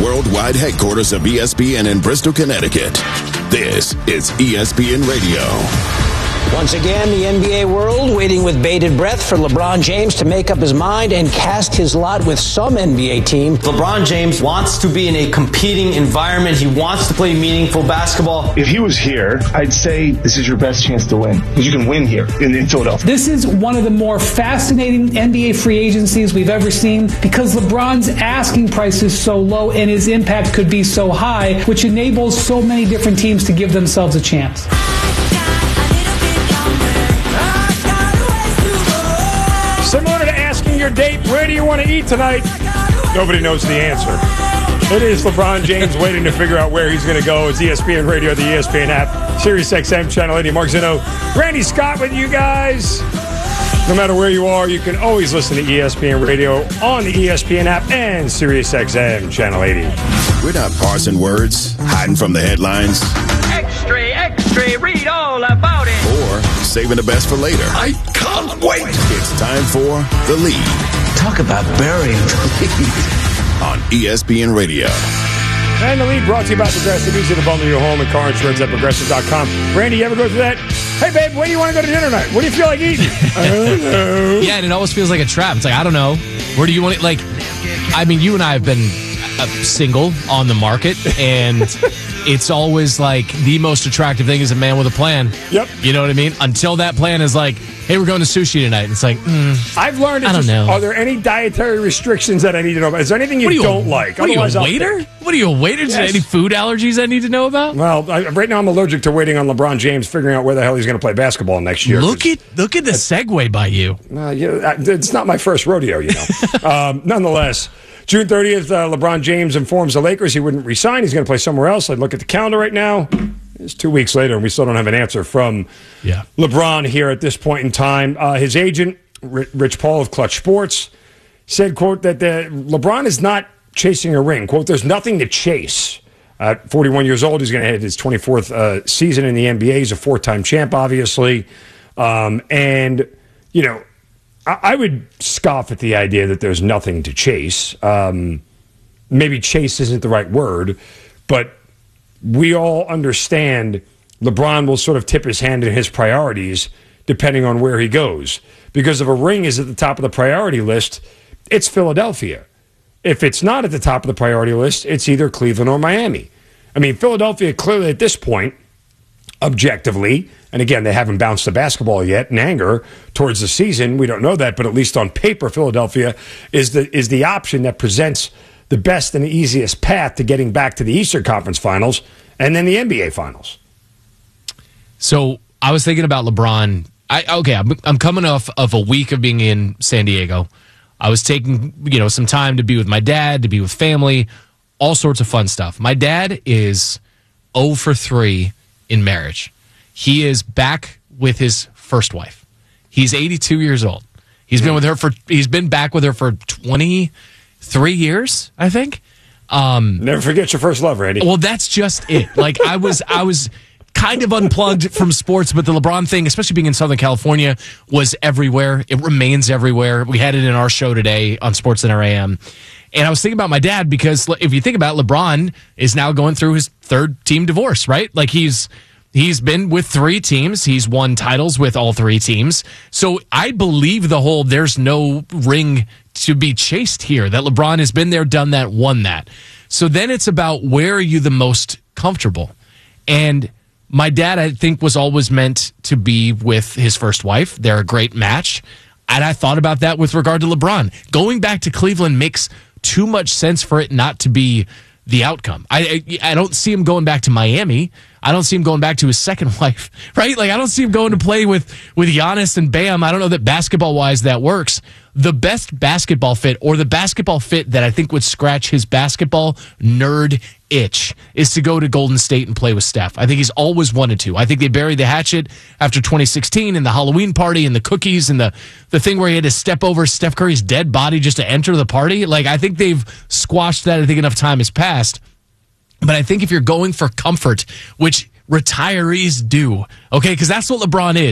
worldwide headquarters of ESPN in Bristol, Connecticut. This is ESPN Radio. Once again, the NBA world waiting with bated breath for LeBron James to make up his mind and cast his lot with some NBA team. LeBron James wants to be in a competing environment. He wants to play meaningful basketball. If he was here, I'd say this is your best chance to win. Because you can win here in Philadelphia. This is one of the more fascinating NBA free agencies we've ever seen because LeBron's asking price is so low and his impact could be so high, which enables so many different teams to give themselves a chance. Similar to asking your date, where do you want to eat tonight? Nobody knows the answer. It is LeBron James waiting to figure out where he's going to go. It's ESPN Radio, the ESPN app, Sirius XM, Channel 80. Mark Zinno, Randy Scott with you guys. No matter where you are, you can always listen to ESPN Radio on the ESPN app and Sirius XM, Channel 80. We're not parsing words, hiding from the headlines. Extra, extra, read all about it. Or saving the best for later. I can't wait. It's time for The Lead. Talk about burying the lead. On ESPN Radio. And The Lead brought to you by Progressive. Easy to bundle your home and car insurance at Progressive.com. Randy, you ever go through that? Hey, babe, where do you want to go to dinner tonight? What do you feel like eating? I don't know. Yeah, and it always feels like a trap. It's like, I don't know. Where do you want it? Like, I mean, you and I have been single on the market, and it's always like the most attractive thing is a man with a plan. Yep. You know what I mean? Until that plan is like, hey, we're going to sushi tonight. And it's like, I've learned. I don't know. Are there any dietary restrictions that I need to know about? Is there anything you don't like? What are you, a waiter? What are you, a waiter? Yes. Any food allergies I need to know about? Well, right now I'm allergic to waiting on LeBron James, figuring out where the hell he's going to play basketball next year. Look at the segue by you. It's not my first rodeo, you know. Nonetheless, June 30th, LeBron James informs the Lakers he wouldn't resign. He's going to play somewhere else. I look at the calendar right now. It's 2 weeks later, and we still don't have an answer from LeBron here at this point in time. His agent, Rich Paul of Clutch Sports, said, quote, that LeBron is not chasing a ring. Quote, there's nothing to chase. At 41 years old, he's going to hit his 24th season in the NBA. He's a four-time champ, obviously. And, you know, I would scoff at the idea that there's nothing to chase. Maybe chase isn't the right word, but we all understand LeBron will sort of tip his hand in his priorities depending on where he goes. Because if a ring is at the top of the priority list, it's Philadelphia. If it's not at the top of the priority list, it's either Cleveland or Miami. I mean, Philadelphia clearly at this point, objectively, and again, they haven't bounced the basketball yet in anger towards the season. We don't know that, but at least on paper, Philadelphia is the option that presents the best and the easiest path to getting back to the Eastern Conference Finals and then the NBA Finals. So I was thinking about LeBron. I'm coming off of a week of being in San Diego. I was taking some time to be with my dad, to be with family, all sorts of fun stuff. My dad is 0 for 3 in marriage. He is back with his first wife. He's 82 years old. He's been back with her for 23 years, I think. Never forget your first love, Randy. Well, that's just it. Like I was kind of unplugged from sports, but the LeBron thing, especially being in Southern California, was everywhere. It remains everywhere. We had it in our show today on SportsCenter AM. And I was thinking about my dad because if you think about it, LeBron is now going through his third team divorce, right? Like he's been with 3 teams. He's won titles with all 3 teams. So I believe the whole there's no ring to be chased here, that LeBron has been there, done that, won that. So then it's about where are you the most comfortable? And my dad, I think, was always meant to be with his first wife. They're a great match. And I thought about that with regard to LeBron. Going back to Cleveland makes too much sense for it not to be the outcome. I don't see him going back to Miami. I don't see him going back to his second wife, right? Like, I don't see him going to play with Giannis and Bam. I don't know that basketball-wise that works. The best basketball fit, or the basketball fit that I think would scratch his basketball nerd itch, is to go to Golden State and play with Steph. I think he's always wanted to. I think they buried the hatchet after 2016 and the Halloween party and the cookies and the thing where he had to step over Steph Curry's dead body just to enter the party. Like, I think they've squashed that. I think enough time has passed. But I think if you're going for comfort, which retirees do, okay, because that's what LeBron is.